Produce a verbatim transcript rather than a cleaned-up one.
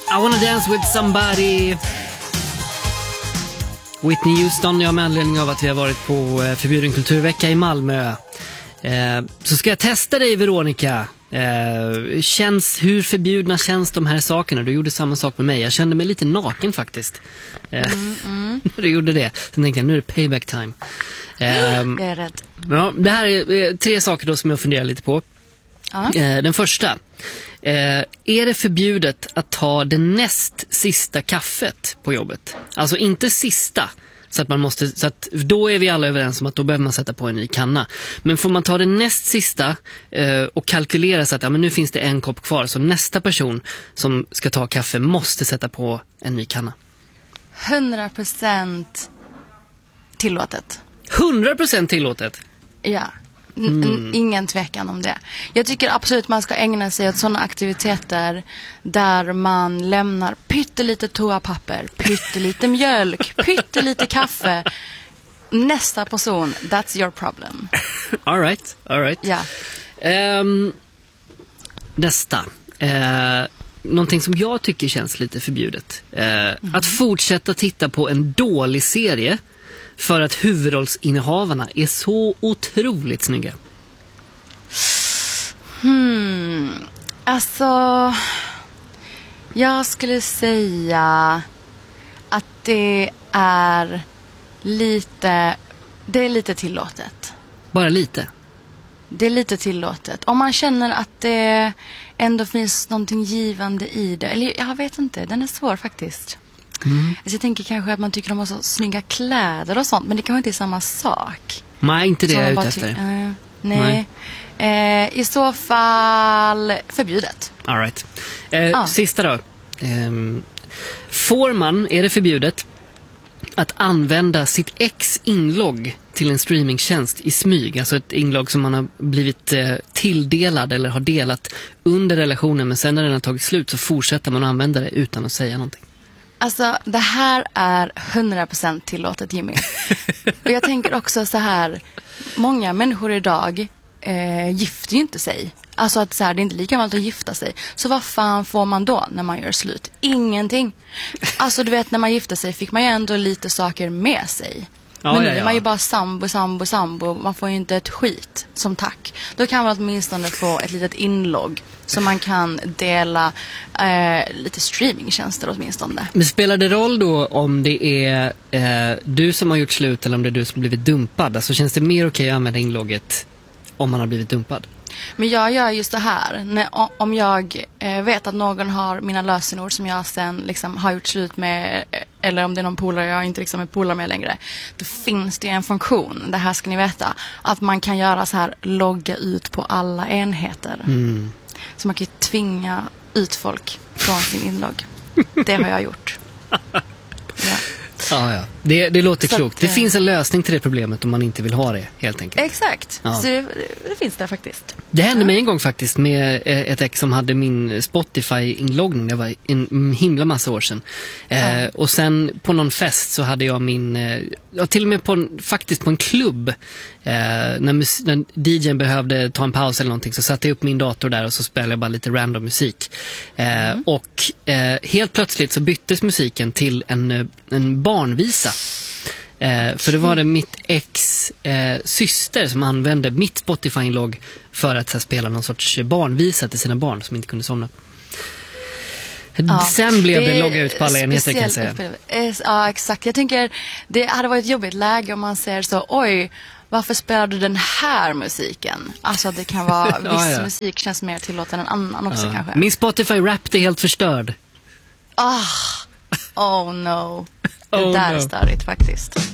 I wanna dance with somebody. Whitney Houston, jag med anledning av att vi har varit på förbjuden kulturvecka i Malmö. Eh, så ska jag testa dig, Veronica. Eh, känns, hur förbjudna känns de här sakerna? Du gjorde samma sak med mig. Jag kände mig lite naken faktiskt. Eh, mm, mm. Du gjorde det. Sen tänkte jag, nu är det payback time. Eh, jag är rädd. Ja, det här är tre saker då som jag funderar lite på. Ja. Eh, den första. Eh, är det förbjudet att ta det näst sista kaffet på jobbet? Alltså inte sista. Så att man måste, så att då är vi alla överens om att då behöver man sätta på en ny kanna. Men får man ta det näst sista eh, och kalkylera så att ja, men nu finns det en kopp kvar. Så nästa person som ska ta kaffe måste sätta på en ny kanna. hundra procent tillåtet. hundra procent tillåtet? Ja. N- mm. Ingen tvekan om det. Jag tycker absolut man ska ägna sig åt sådana aktiviteter där man lämnar pyttelite toapapper, pyttelite mjölk, pyttelite kaffe. Nästa person, that's your problem. All right, all right. Ja. Um, nästa. Uh, någonting som jag tycker känns lite förbjudet. Uh, mm. Att fortsätta titta på en dålig serie för att huvudrollsinnehavarna är så otroligt snygga. Hmm. Alltså, jag skulle säga att det är lite, det är lite tillåtet. Bara lite? Det är lite tillåtet. Om man känner att det ändå finns någonting givande i det. Eller jag vet inte, den är svår faktiskt. Mm. Alltså jag tänker kanske att man tycker de har så snygga kläder och sånt. Men det kanske inte är samma sak. Nej, inte det så jag är ute efter. Ty- uh, nej. nej. Uh, I så fall förbjudet. All right. Uh, ah. Sista då. Um, får man, är det förbjudet att använda sitt ex inlogg till en streamingtjänst i smyg? Alltså ett inlogg som man har blivit eh, tilldelad eller har delat under relationen, men sen när den har tagit slut så fortsätter man att använda det utan att säga någonting. Alltså, det här är hundra procent tillåtet, Jimmy. Och jag tänker också så här, många människor idag eh, gifter ju inte sig. Alltså att så här, det är inte lika vanligt att gifta sig. Så vad fan får man då när man gör slut? Ingenting. Alltså du vet, när man gifte sig fick man ju ändå lite saker med sig. Ja, men nu ja, ja. är man ju bara sambo, sambo, sambo. Man får ju inte ett skit som tack. Då kan man åtminstone få ett litet inlogg så man kan dela eh, lite streamingtjänster åtminstone. Men spelar det roll då om det är eh, du som har gjort slut eller om det är du som blivit dumpad? Alltså känns det mer okej att använda inlogget om man har blivit dumpad? Men jag gör just det här. När, om jag eh, vet att någon har mina lösenord som jag sen liksom har gjort slut med, eller om det är någon polare jag inte liksom är polare med längre, då finns det en funktion, det här ska ni veta, att man kan göra så här, logga ut på alla enheter. Mm. Så man kan ju tvinga ut folk från sin inlogg. Det har jag gjort. Ja. Ja, ja. Det, det låter så klokt. Att, det finns en lösning till det problemet om man inte vill ha det, helt enkelt. Exakt. Ja. Så det, det finns det faktiskt. Det hände mig en gång faktiskt med ett ex som hade min Spotify-inloggning. Det var en himla massa år sedan. Ja. Eh, och sen på någon fest så hade jag min... Eh, ja, till och med på en, faktiskt på en klubb. Eh, när, mus- när D J:n behövde ta en paus eller någonting så satte jag upp min dator där och så spelade jag bara lite random musik. Eh, mm. Och eh, helt plötsligt så byttes musiken till en, en barnvisa. Eh, för det var det mitt ex eh, syster som använde mitt Spotify-inlogg för att här, spela någon sorts barnvisa till sina barn som inte kunde somna. Ja, sen blev det, det logga ut på alla enheter, kan jag säga. Ja, exakt. Jag tänker, det hade varit ett jobbigt läge om man säger så, oj, varför spelar du den här musiken? Alltså det kan vara, viss ja, ja. musik känns mer tillåten än annan också ja. kanske. Min Spotify-rap är helt förstörd. Ah, oh no. Det oh, där no. är störigt faktiskt.